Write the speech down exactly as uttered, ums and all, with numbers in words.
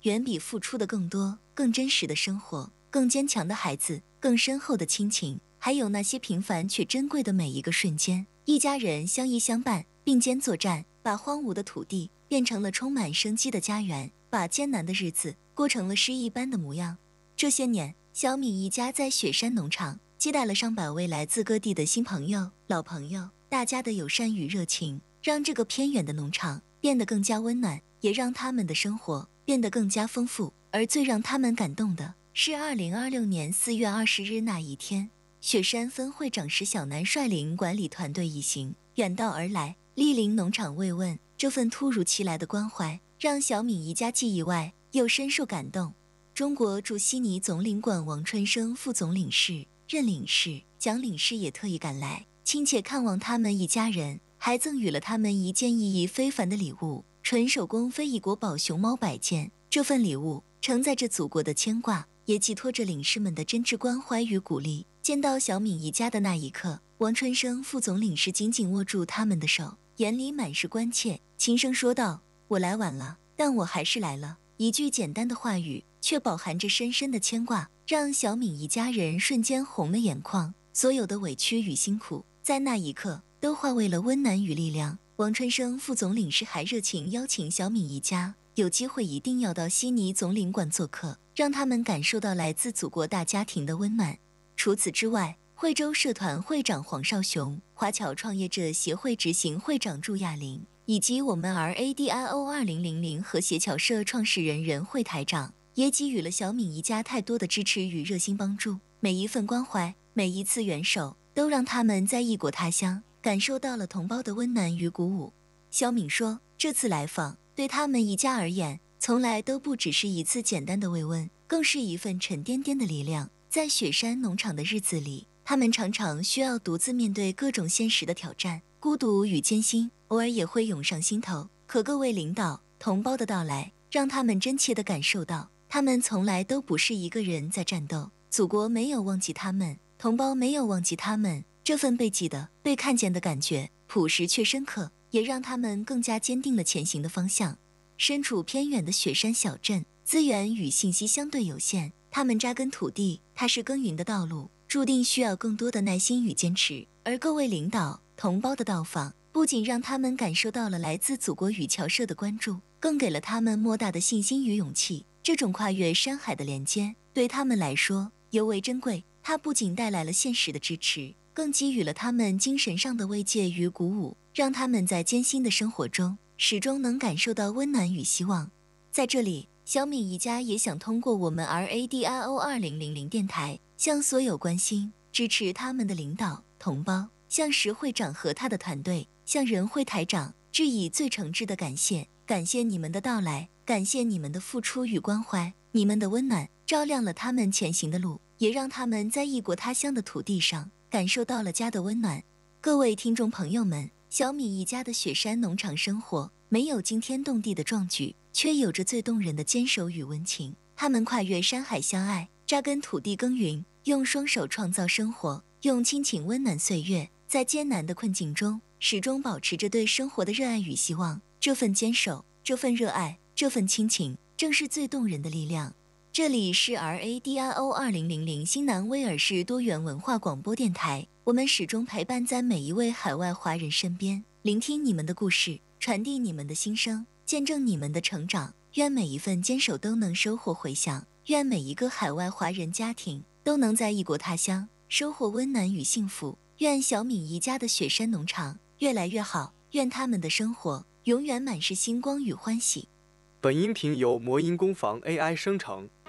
远比付出的更多、更真实的生活、更坚强的孩子、更深厚的亲情，还有那些平凡却珍贵的每一个瞬间。一家人相依相伴，并肩作战，把荒芜的土地变成了充满生机的家园，把艰难的日子过成了诗一般的模样。这些年，小米一家在雪山农场接待了上百位来自各地的新朋友、老朋友，大家的友善与热情，让这个偏远的农场变得更加温暖，也让他们的生活变得更加丰富。而最让他们感动的是二零二六年四月二十日那一天，雪山分会长石小南率领管理团队一行远道而来，莅临农场慰问。这份突如其来的关怀让小米一家既意外又深受感动。中国驻悉尼总领馆王春生副总领事、任领事、蒋领事也特意赶来，亲切看望他们一家人，还赠予了他们一件意义非凡的礼物——纯手工非异国宝熊猫摆件。这份礼物承载着祖国的牵挂，也寄托着领事们的真挚关怀与鼓励。见到小米一家的那一刻，王春生副总领事紧紧握住他们的手，眼里满是关切，轻声说道：“我来晚了，但我还是来了。”一句简单的话语，却饱含着深深的牵挂，让小米一家人瞬间红了眼眶。所有的委屈与辛苦，在那一刻都化为了温暖与力量。王春生副总领事还热情邀请小米一家有机会一定要到悉尼总领馆做客，让他们感受到来自祖国大家庭的温暖。除此之外，惠州社团会长黄少雄、华侨创业者协会执行会长祝亚玲，以及我们 R A D I O 二零零零和谐侨社创始人任会台长，也给予了小米一家太多的支持与热心帮助。每一份关怀，每一次援手，都让他们在异国他乡感受到了同胞的温暖与鼓舞。小敏说，这次来访对他们一家而言，从来都不只是一次简单的慰问，更是一份沉甸甸的力量。在雪山农场的日子里，他们常常需要独自面对各种现实的挑战，孤独与艰辛偶尔也会涌上心头。可各位领导、同胞的到来，让他们真切地感受到，他们从来都不是一个人在战斗，祖国没有忘记他们，同胞没有忘记他们。这份被记得、被看见的感觉，朴实却深刻，也让他们更加坚定了前行的方向。身处偏远的雪山小镇，资源与信息相对有限，他们扎根土地、踏实耕耘的道路，注定需要更多的耐心与坚持。而各位领导、同胞的到访，不仅让他们感受到了来自祖国与侨社的关注，更给了他们莫大的信心与勇气。这种跨越山海的连接，对他们来说尤为珍贵。它不仅带来了现实的支持，更给予了他们精神上的慰藉与鼓舞，让他们在艰辛的生活中始终能感受到温暖与希望。在这里，小米一家也想通过我们 R A D I O 二零零零电台，向所有关心、支持他们的领导、同胞，向石会长和他的团队，向任会台长致以最诚挚的感谢。感谢你们的到来，感谢你们的付出与关怀，你们的温暖照亮了他们前行的路，也让他们在异国他乡的土地上感受到了家的温暖。各位听众朋友们，小米一家的雪山农场生活没有惊天动地的壮举，却有着最动人的坚守与温情。他们跨越山海相爱，扎根土地耕耘，用双手创造生活，用亲情温暖岁月。在艰难的困境中，始终保持着对生活的热爱与希望。这份坚守，这份热爱，这份亲情，正是最动人的力量。这里是 R A D I O 二零零零新南威尔士多元文化广播电台，我们始终陪伴在每一位海外华人身边，聆听你们的故事，传递你们的心声，见证你们的成长。愿每一份坚守都能收获回响，愿每一个海外华人家庭都能在异国他乡收获温暖与幸福。愿小米一家的雪山农场越来越好，愿他们的生活永远满是星光与欢喜。 本音频由魔音工坊 A I 生成。